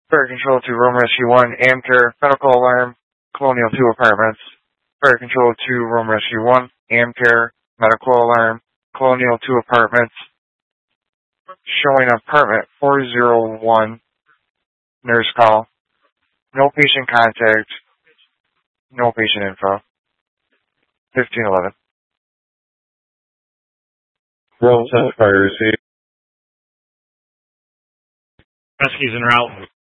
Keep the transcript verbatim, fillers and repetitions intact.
Fire Control to Room Rescue one, Amcare, medical alarm, Colonial two Apartments. Fire Control to Room Rescue one, Amcare, medical alarm, Colonial two Apartments. Showing apartment four oh one, nurse call. No patient contact, no patient info. fifteen eleven. Roll set fire received. Rescues en route.